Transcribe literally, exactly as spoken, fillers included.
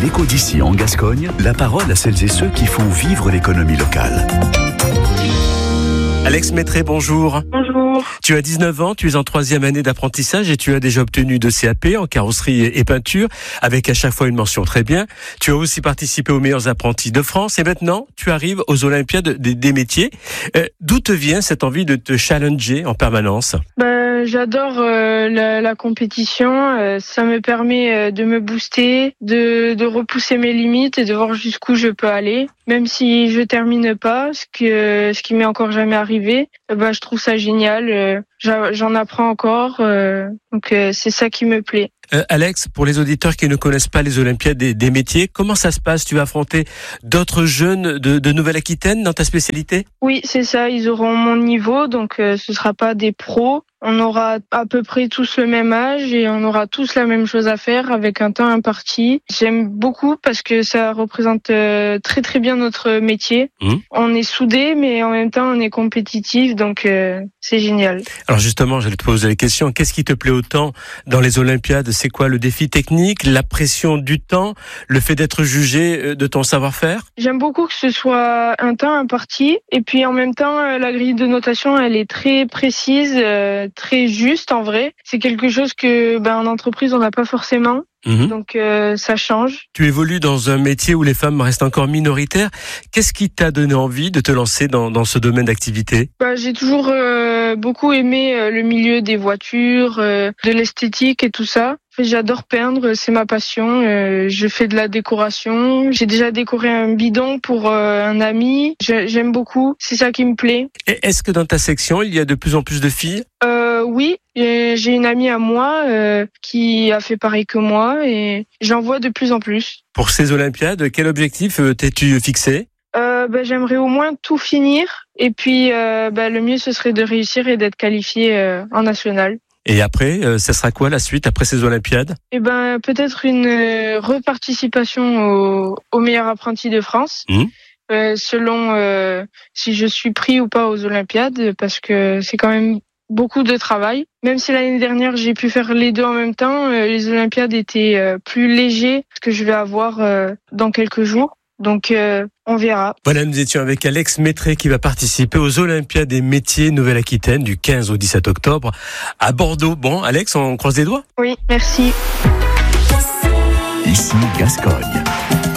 l'écho d'ici en Gascogne, la parole à celles et ceux qui font vivre l'économie locale. Alex Métré, bonjour. Bonjour. Tu as dix-neuf ans, tu es en troisième année d'apprentissage et tu as déjà obtenu de C A P en carrosserie et peinture, avec à chaque fois une mention très bien. Tu as aussi participé aux meilleurs apprentis de France et maintenant tu arrives aux Olympiades des, des métiers. Euh, d'où te vient cette envie de te challenger en permanence ? Ben, j'adore euh, la, la compétition. Euh, ça me permet euh, de me booster, de, de repousser mes limites et de voir jusqu'où je peux aller. Même si je termine pas, ce que ce qui m'est encore jamais arrivé, ben, je trouve ça génial. Euh, j'en apprends encore, euh, donc euh, c'est ça qui me plaît. Euh, Alex, pour les auditeurs qui ne connaissent pas les Olympiades des, des métiers, comment ça se passe ? Tu vas affronter d'autres jeunes de, de Nouvelle-Aquitaine dans ta spécialité ? Oui, c'est ça. Ils auront mon niveau, donc euh, ce sera pas des pros. On aura à peu près tous le même âge et on aura tous la même chose à faire avec un temps imparti. J'aime beaucoup parce que ça représente euh, très très bien notre métier. Mmh. On est soudés, mais en même temps on est compétitifs, donc euh, c'est génial. Alors justement, j'allais te poser la question. Qu'est-ce qui te plaît autant dans les Olympiades ? C'est quoi le défi technique, la pression du temps, le fait d'être jugé de ton savoir-faire ? J'aime beaucoup que ce soit un temps imparti et puis en même temps la grille de notation elle est très précise. Euh, très juste en vrai. C'est quelque chose que ben en entreprise on n'a pas forcément. Mmh. Donc euh, ça change. Tu évolues dans un métier où les femmes restent encore minoritaires. Qu'est-ce qui t'a donné envie de te lancer dans, dans ce domaine d'activité ? Bah, j'ai toujours euh, beaucoup aimé euh, le milieu des voitures, euh, de l'esthétique et tout ça. J'adore peindre, c'est ma passion. Euh, je fais de la décoration. J'ai déjà décoré un bidon pour euh, un ami. Je, j'aime beaucoup, c'est ça qui me plaît. Et est-ce que dans ta section, il y a de plus en plus de filles ? euh, Oui, j'ai une amie à moi euh, qui a fait pareil que moi et j'en vois de plus en plus. Pour ces Olympiades, quel objectif t'es-tu fixé ? Euh, ben, j'aimerais au moins tout finir et puis euh, ben, le mieux ce serait de réussir et d'être qualifié euh, en national. Et après, euh, ça sera quoi la suite après ces Olympiades ? Eh ben peut-être une euh, reparticipation au, au meilleur apprenti de France, mmh. euh, selon euh, si je suis pris ou pas aux Olympiades, parce que c'est quand même beaucoup de travail. Même si l'année dernière j'ai pu faire les deux en même temps, euh, les Olympiades étaient euh, plus légers que je vais avoir euh, dans quelques jours. Donc, euh, on verra. Voilà, nous étions avec Alex Métré qui va participer aux Olympiades des métiers Nouvelle-Aquitaine du quinze au dix-sept octobre à Bordeaux. Bon, Alex, on croise les doigts ? Oui, merci. Ici Gascogne.